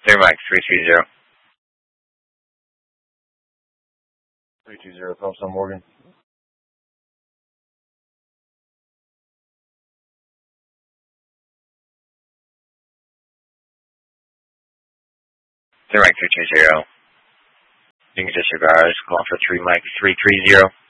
Clear Mike 320. 320, Phelps on Morgan. Clear Mike 320. You can disregard. Call for 3 Mike 330.